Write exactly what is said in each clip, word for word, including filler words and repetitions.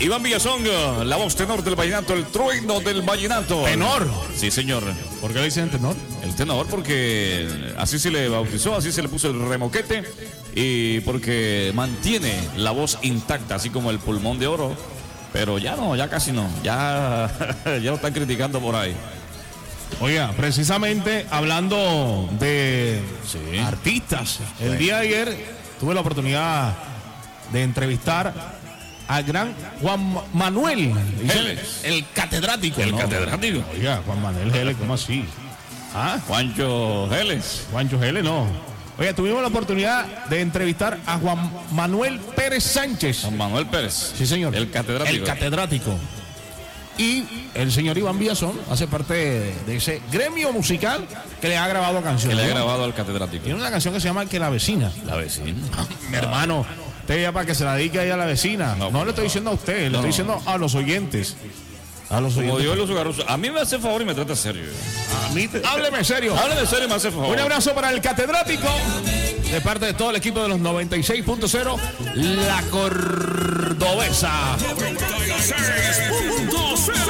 Iván Villazón, la voz tenor del vallenato, el trueno del vallenato. ¿Tenor? Sí, señor. ¿Por qué le dicen tenor? El tenor porque así se le bautizó, así se le puso el remoquete y porque mantiene la voz intacta, así como el pulmón de oro. Pero ya no, ya casi no, ya, ya lo están criticando por ahí. Oiga, precisamente hablando de Sí. artistas, el Sí. día de ayer tuve la oportunidad de entrevistar al gran Juan Manuel Geles. el catedrático. El ¿no? catedrático. Oiga, Juan Manuel Geles, ¿cómo así? ¿Ah? Juancho Geles. Juancho Geles, no. Oiga, tuvimos la oportunidad de entrevistar a Juan Manuel Pérez Sánchez. Juan Manuel Pérez. Sí, señor. El catedrático. El catedrático. Y el señor Iván Villazón hace parte de, de ese gremio musical que le ha grabado Que canciones. le ha ¿no? grabado al catedrático. Tiene una canción que se llama El que la vecina. La vecina. Mi hermano, usted ya para que se la dedique ahí a la vecina. No, No, le estoy diciendo a usted, le no. estoy diciendo a los oyentes. A los Como oyentes. Dios los agarró. A mí me hace favor y me trata serio. A mí te- Hábleme serio. Háblame de serio y me hace favor. Un abrazo para el catedrático de parte de todo el equipo de los noventa y seis punto cero, La Cordobesa. noventa y seis punto cero,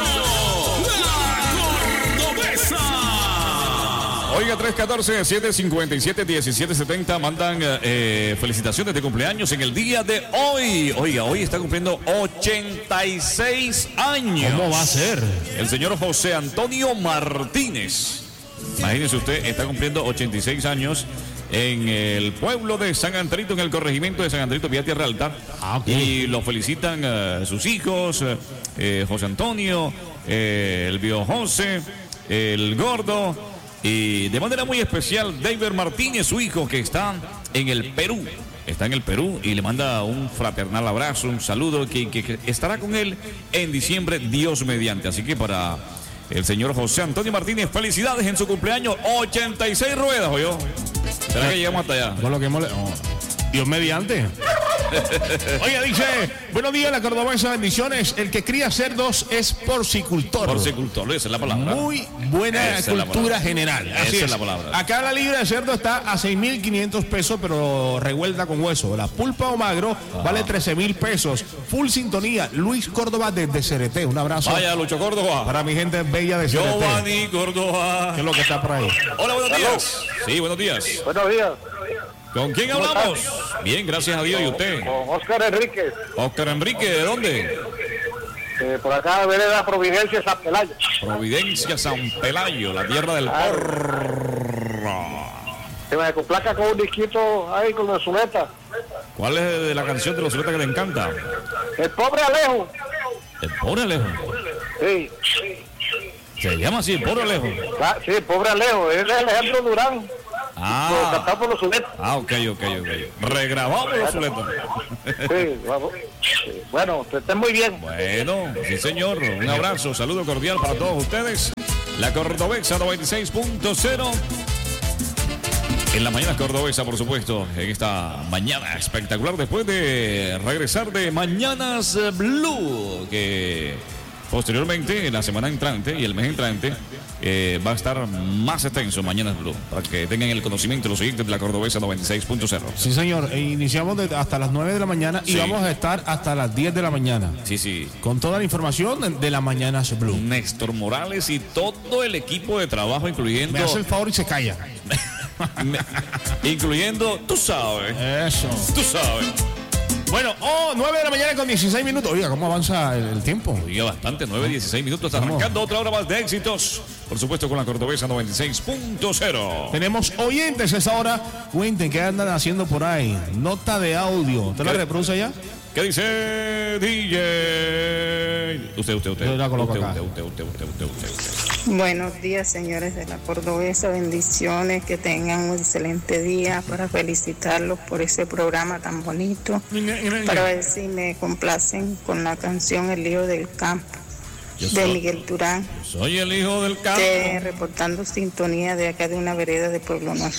La Cordobesa. Oiga, tres uno cuatro, siete cinco siete, uno siete siete cero mandan eh, felicitaciones de cumpleaños en el día de hoy. Oiga, hoy está cumpliendo ochenta y seis años. ¿Cómo va a ser? El señor José Antonio Martínez. Imagínese usted, está cumpliendo ochenta y seis años en el pueblo de San Andrito, en el corregimiento de San Andrito, vía Tierra Alta. Ah, ok. Y lo felicitan eh, sus hijos, eh, eh, José Antonio, eh, el viejo José, el gordo. Y de manera muy especial, David Martínez, su hijo, que está en el Perú. Está en el Perú y le manda un fraternal abrazo, un saludo, que, que- que estará con él en diciembre, Dios mediante. Así que para el señor José Antonio Martínez, felicidades en su cumpleaños, ochenta y seis ruedas, ¿oyó? ¿Será que llegamos hasta allá? Con lo que hemos le- oh, Dios mediante. Oiga, dice, buenos días, La Cordobesa, bendiciones. El que cría cerdos es porcicultor. Porcicultor, esa es la palabra. Muy buena Esa es la cultura palabra. general. Esa Así es es. la palabra. Acá la libra de cerdo está a seis mil quinientos pesos, pero revuelta con hueso. La pulpa o magro vale trece mil pesos. Full sintonía. Luis Córdoba desde Cereté. Un abrazo Vaya, Lucho Córdoba. para mi gente bella de Cereté. Giovanni Córdoba. ¿Qué es lo que está por ahí? Hola, buenos días. Sí, buenos días. Buenos días, ¿Con quién hablamos? Bien, gracias a Dios. ¿Y usted? con Oscar Enríquez, Oscar Enrique, ¿de dónde? eh, por acá de Vereda Providencia, Zapelaya. Providencia, San Pelayo, la tierra del porro. Se me complaca con un disquito ahí con la Zuleta. ¿Cuál es de la canción de los Zuleta que le encanta? El pobre Alejo. El pobre Alejo. Sí, Se llama así, el pobre Alejo. ah, sí, el pobre Alejo. Es de Alejandro Durán. Ah, Cantado por los Zuleta. ah, ok, ok, ok. Regrabamos los Zuleta. Sí, vamos. Sí, bueno, que estén muy bien. Bueno, sí señor, un abrazo, saludo cordial para todos ustedes. La Cordobesa noventa y seis punto cero. En la mañana cordobesa, por supuesto, en esta mañana espectacular, después de regresar de Mañanas Blue, que posteriormente, en la semana entrante y el mes entrante, eh, va a estar más extenso Mañanas Blue, para que tengan el conocimiento los siguientes de la Cordobesa noventa y seis punto cero. Sí, señor. E iniciamos de- hasta las nueve de la mañana y Sí. vamos a estar hasta las diez de la mañana. Sí, sí. Con toda la información de, de la Mañanas Blue. Néstor Morales y todo el equipo de trabajo, incluyendo... Me hace el favor y se calla. Me- incluyendo, tú sabes, Eso. tú sabes. Bueno, oh, nueve de la mañana con dieciséis minutos. Oiga, ¿cómo avanza el, el tiempo? Oiga, bastante, nueve, dieciséis minutos, está ¿Cómo? arrancando otra hora más de éxitos. Por supuesto, con la Cordobesa noventa y seis punto cero. Tenemos oyentes a esta hora. Cuenten qué andan haciendo por ahí. Nota de audio. ¿Usted la ¿Qué? reproduce ya? ¿Qué dice D J? Usted, usted, usted. Yo la coloco usted, acá. usted, usted, usted, usted, usted, usted. Buenos días, señores de la Cordobesa, bendiciones, que tengan un excelente día, para felicitarlos por ese programa tan bonito, para ver si me complacen con la canción El Lío del Campo Yo de soy- Miguel Durán, Soy el hijo del campo. de- reportando sintonía de acá de una vereda de Pueblo Nuevo.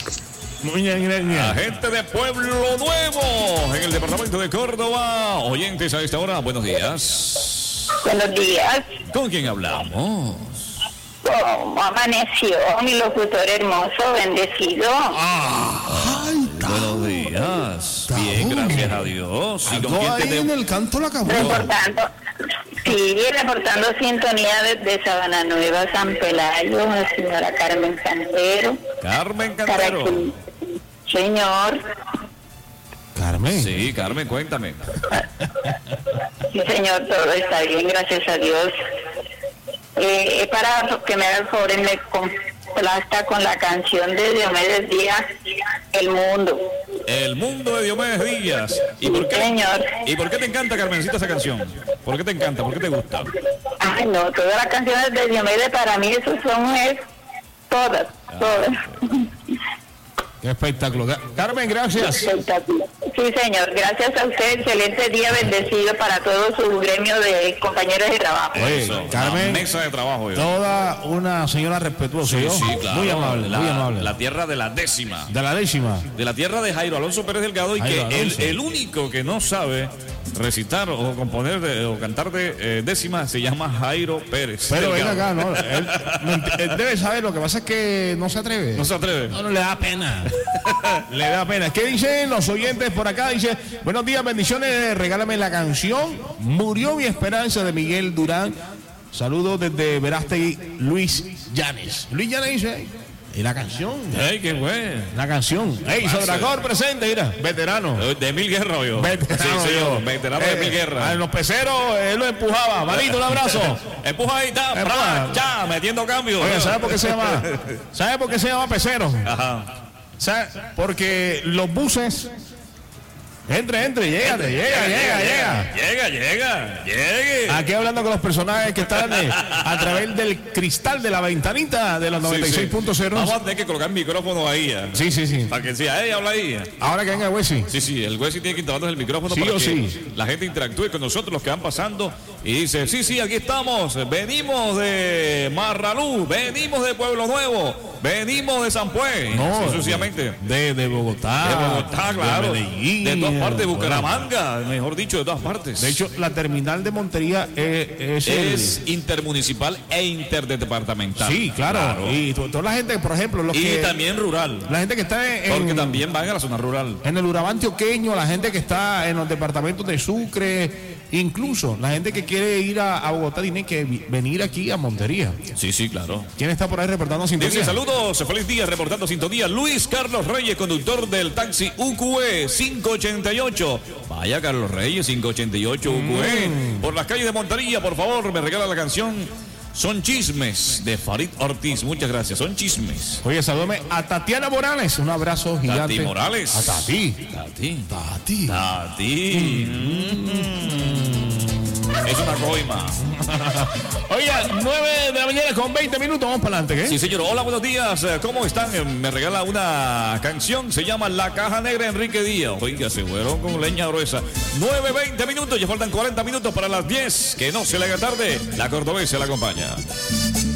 La gente de Pueblo Nuevo, en el departamento de Córdoba. Oyentes a esta hora, buenos días. Buenos días. ¿Con quién hablamos? ¿Cómo amaneció mi locutor hermoso, bendecido? Buenos días. Bien, gracias a Dios. ¿Y con Algo quién ahí te- en el canto la acabó. Reportando, sí, reportando sintonía desde Sabana Nueva, San Pelayo, la señora Carmen Cantero. Carmen Para Cantero. que- señor, Carmen. Sí, Carmen, cuéntame. sí señor, todo está bien, gracias a Dios. Eh, es para que me haga el favor y me complazca con la canción de Diomedes Díaz, El Mundo. El mundo de Diomedes Díaz. ¿Y por qué? Señor. ¿Y por qué te encanta, Carmencita, esa canción? ¿Por qué te encanta? ¿Por qué te gusta? Ay, no, todas las canciones de Diomedes para mí esos son es, todas, todas. Qué espectáculo. Ca- Carmen, gracias. Espectacular. Sí, señor, gracias a usted, excelente día, bendecido para todo su gremio de compañeros de trabajo. Oye, Eso, Carmen, una mesa de trabajo. yo. Toda una señora respetuosa. Sí, ¿yo? sí, claro. Muy amable, la, muy amable. La tierra de la décima. De la décima. De la tierra de Jairo Alonso Pérez Delgado y Jairo que el, Alonso. el único que no sabe recitar o componer de- o cantar de eh, décima se llama Jairo Pérez. Pero ven Delgado. acá, ¿no? Él, no ent- él debe saber, lo que pasa es que no se atreve. No se atreve. No, no le da pena. Le da pena. ¿Qué dicen los oyentes por acá? Dice, buenos días, bendiciones, regálame la canción Murió mi esperanza de Miguel Durán. Saludos desde Verástegui, Luis Llanes. Luis Llanes dice, ¿y la canción? ¡Ey, qué bueno! La canción. ¡Ey, Sodracor presente, mira! Veterano. De Mil Guerra, yo. Veterano, Sí, señor. yo. Veterano de Eh, Mil Guerra. A los peceros, él lo empujaba. Manito, un abrazo. Empuja ahí, está, Empuja. ya, metiendo cambio. Oye, ¿sabe por qué se llama? ¿Sabe por qué se llama pecero? Ajá. ¿Sabe? Porque los buses. Entre, entre, llégate, llega, llega, llega. Llega, llega, llegue. Aquí hablando con los personajes que están eh, a través del cristal de la ventanita de los noventa y seis punto cero. Vamos a tener que colocar micrófono ahí. eh, Sí, sí, sí. Para que decía, hey, habla ahí. Ahora que venga Wessi. Sí, sí, el güey sí tiene que instalarnos el micrófono Sí para o que sí. la gente interactúe con nosotros, los que van pasando, y dice, sí, sí, aquí estamos, venimos de Marralú, venimos de Pueblo Nuevo, venimos de San Pues, No, así sucesivamente. De, de Bogotá. De Bogotá, claro. De Medellín. De todas partes, de Bucaramanga, mejor dicho, de todas partes. De hecho, la terminal de Montería eh, es, el- es intermunicipal e interdepartamental. Sí, claro. Y to- toda la gente, por ejemplo, los Y que. también rural, La gente que está en. porque también van a la zona rural. En el Urabá antioqueño, la gente que está en los departamentos de Sucre, incluso la gente que quiere ir a, a Bogotá tiene que vi- venir aquí a Montería. Sí, sí, claro. ¿Quién está por ahí reportando sintonía? Dice saludos, feliz día, reportando sintonía. Luis Carlos Reyes, conductor del taxi U Q E cinco ochenta y ocho. Vaya Carlos Reyes, cinco ochenta y ocho U Q E. Por las calles de Montería, por favor, me regala la canción Son Chismes de Farid Ortiz. Muchas gracias, son chismes. Oye, salúdame a Tatiana Morales. Un abrazo gigante. Tati Morales. A Tati. Tati. Tati. Tati. Mm. Es una coima. Oye, nueve de la mañana con veinte minutos. Vamos para adelante, ¿qué? Sí, señor. Hola, buenos días. Eh, ¿Cómo están? Eh, Me regala una canción. Se llama La Caja Negra Enrique Díaz. Oiga, se fueron con leña gruesa. nueve, veinte minutos. Ya faltan cuarenta minutos para las diez. Que no se le haga tarde. La cordobesa la acompaña.